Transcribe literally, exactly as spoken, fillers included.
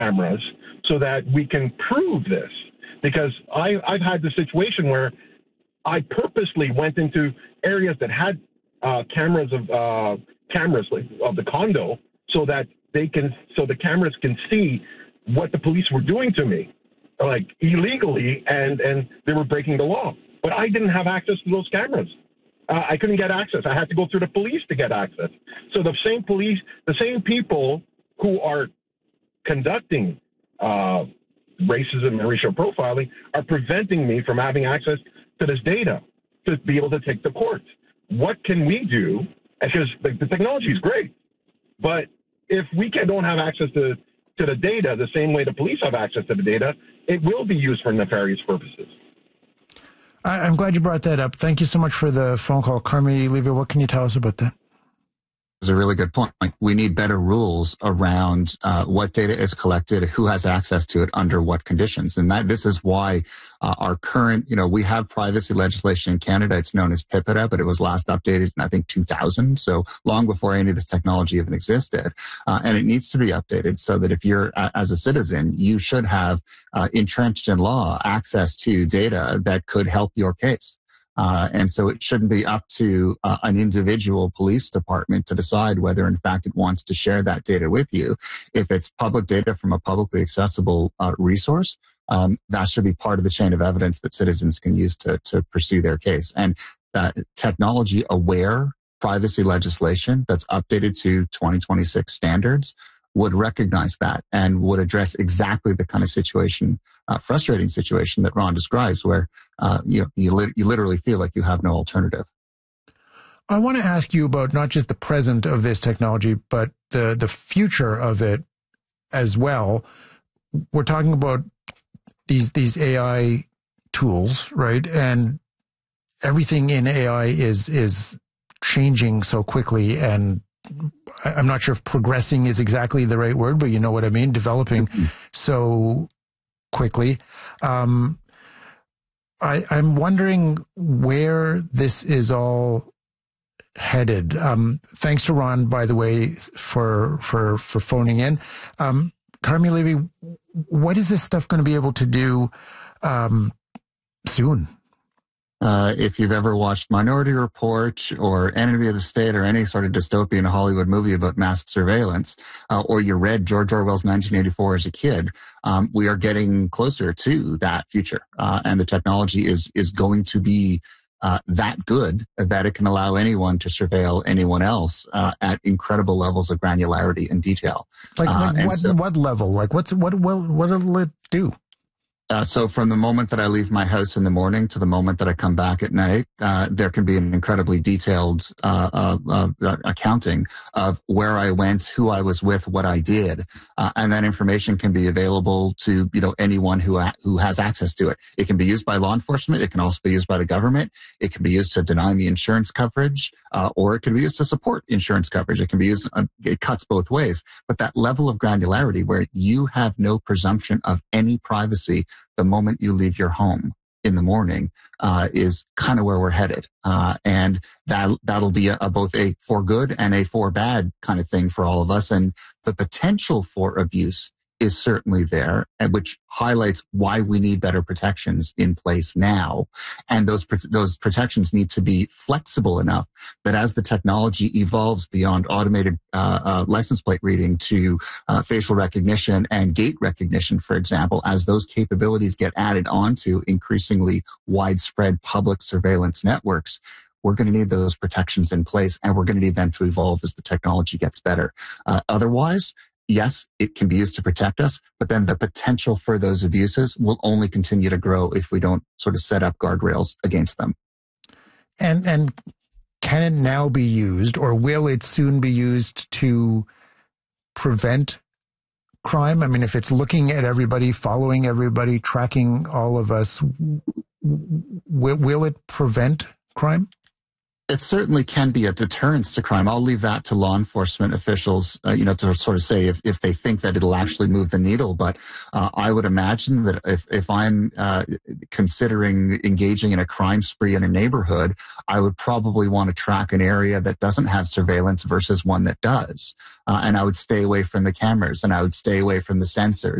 cameras so that we can prove this. Because I, I've had the situation where I purposely went into areas that had uh, cameras of uh, cameras like, of the condo so that they can, so the cameras can see what the police were doing to me, like illegally, and, and they were breaking the law. But I didn't have access to those cameras. Uh, I couldn't get access. I had to go through the police to get access. So the same police, the same people who are conducting uh, racism and racial profiling are preventing me from having access to this data to be able to take the court. What can we do? Because the, the technology is great, but if we can, don't have access to, to the data the same way the police have access to the data, it will be used for nefarious purposes. I'm glad you brought that up. Thank you so much for the phone call. Carmi Levy, what can you tell us about that? Is a really good point. We need better rules around uh, what data is collected, who has access to it, under what conditions. And that this is why uh, our current, you know, we have privacy legislation in Canada. It's known as PIPEDA, but it was last updated in, I think, two thousand. So long before any of this technology even existed. Uh, and it needs to be updated so that if you're, uh, as a citizen, you should have uh, entrenched in law access to data that could help your case. Uh, and so it shouldn't be up to uh, an individual police department to decide whether, in fact, it wants to share that data with you. If it's public data from a publicly accessible uh, resource, um, that should be part of the chain of evidence that citizens can use to, to pursue their case. And uh, technology-aware privacy legislation that's updated to twenty twenty-six standards would recognize that and would address exactly the kind of situation, uh, frustrating situation that Ron describes, where uh, you you, li- you literally feel like you have no alternative. I want to ask you about not just the present of this technology, but the the future of it as well. We're talking about these these A I tools, right? And everything in A I is is changing so quickly, and I'm not sure if progressing is exactly the right word, but you know what I mean, developing so quickly. Um, I, I'm wondering where this is all headed. Um, thanks to Ron, by the way, for for for phoning in. Um, Carmi Levy, what is this stuff going to be able to do um, soon? Uh, if you've ever watched Minority Report or Enemy of the State or any sort of dystopian Hollywood movie about mass surveillance, uh, or you read George Orwell's nineteen eighty-four as a kid, um, we are getting closer to that future. Uh, and the technology is, is going to be uh, that good that it can allow anyone to surveil anyone else uh, at incredible levels of granularity and detail. Like, like uh, what, so, what level? Like what's, what will, what'll it do? Uh, so from the moment that I leave my house in the morning to the moment that I come back at night, uh, there can be an incredibly detailed uh, uh, uh, accounting of where I went, who I was with, what I did, uh, and that information can be available to you know anyone who ha- who has access to it. It can be used by law enforcement. It can also be used by the government. It can be used to deny me insurance coverage, uh, or it can be used to support insurance coverage. It can be used. Uh, it cuts both ways. But that level of granularity, where you have no presumption of any privacy the moment you leave your home in the morning, uh, is kind of where we're headed. Uh, and that, that'll be a, a, both a for good and a for bad kind of thing for all of us. And the potential for abuse is certainly there, and which highlights why we need better protections in place now. And those those protections need to be flexible enough that as the technology evolves beyond automated uh, uh, license plate reading to uh, facial recognition and gait recognition, for example, as those capabilities get added onto increasingly widespread public surveillance networks, we're going to need those protections in place, and we're going to need them to evolve as the technology gets better. Uh, otherwise, yes, it can be used to protect us, but then the potential for those abuses will only continue to grow if we don't sort of set up guardrails against them. And and can it now be used, or will it soon be used to prevent crime? I mean, if it's looking at everybody, following everybody, tracking all of us, w- will it prevent crime? It certainly can be a deterrence to crime. I'll leave that to law enforcement officials, uh, you know, to sort of say if, if they think that it'll actually move the needle. But uh, I would imagine that if, if I'm uh, considering engaging in a crime spree in a neighborhood, I would probably want to track an area that doesn't have surveillance versus one that does. Uh, and I would stay away from the cameras, and I would stay away from the sensors.